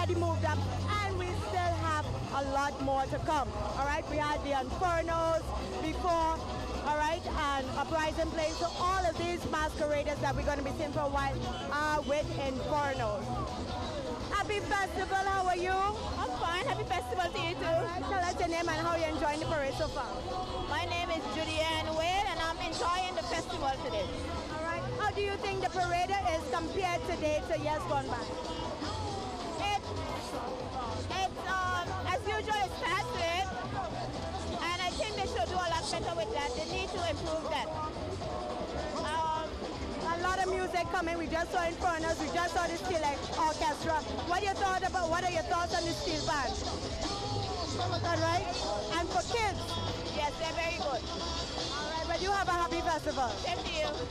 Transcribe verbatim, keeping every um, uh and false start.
already moved up, and we still have a lot more to come. All right, we had the Infernos before, all right, and Uprising Place. So all of these masqueraders that we're going to be seeing for a while are with Infernos. Happy festival, how are you? I'm fine, happy festival to you too. All right, tell us your name and how you're enjoying the parade so far. My name is Julianne Wade and I'm enjoying the festival today. All right, how do you think the parade is compared today to years gone by? It's, it's um, as usual, it's fast-paced, and I think they should do a lot better with that. They need to improve that. Um, a lot of music coming. We just saw Infernos, we just saw the Steel Orchestra. What are your thoughts about? What are your thoughts on the Steel Band? All right, and for kids. Yes, they're very good. All right, but you have a happy festival. Thank you.